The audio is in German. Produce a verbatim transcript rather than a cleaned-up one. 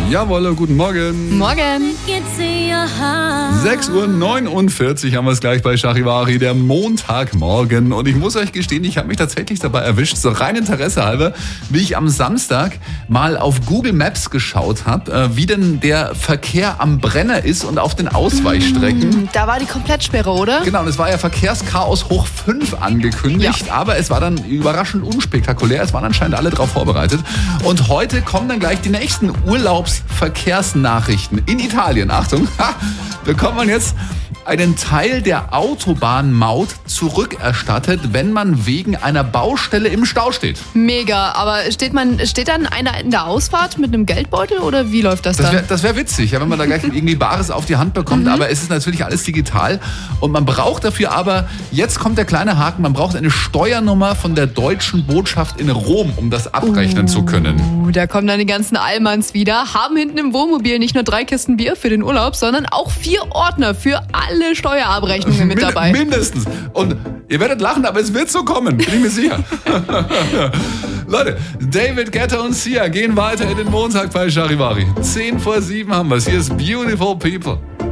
Jawohl, guten Morgen. Morgen. sechs Uhr neunundvierzig haben wir es gleich bei Charivari, der Montagmorgen. Und ich muss euch gestehen, ich habe mich tatsächlich dabei erwischt, so rein Interesse halber, wie ich am Samstag mal auf Google Maps geschaut habe, wie denn der Verkehr am Brenner ist und auf den Ausweichstrecken. Da war die Komplettsperre, oder? Genau, und es war ja Verkehrschaos hoch fünf angekündigt, ja. Aber es war dann überraschend unspektakulär. Es waren anscheinend alle darauf vorbereitet. Und heute kommen dann gleich die nächsten Urlaubsverkehrsnachrichten in Italien. Achtung, ha, bekommt man jetzt einen Teil der Autobahnmaut zurückerstattet, wenn man wegen einer Baustelle im Stau steht. Mega, aber steht man steht dann einer in der Ausfahrt mit einem Geldbeutel oder wie läuft das, das dann? Wär, das wäre witzig, ja, wenn man da gleich irgendwie Bares auf die Hand bekommt, mhm. aber es ist natürlich alles digital und man braucht dafür aber, jetzt kommt der kleine Haken, man braucht eine Steuernummer von der deutschen Botschaft in Rom, um das abrechnen uh, zu können. Da kommen dann die ganzen Allmanns wieder, haben hinten im Wohnmobil nicht nur drei Kisten Bier für den Urlaub, sondern auch vier Ordner für alle Steuerabrechnungen mit Min- dabei. Mindestens. Und ihr werdet lachen, aber es wird so kommen, bin ich mir sicher. Leute, David Guetta und Sia gehen weiter in den Montag bei Charivari. zehn vor sieben haben wir es. Hier ist Beautiful People.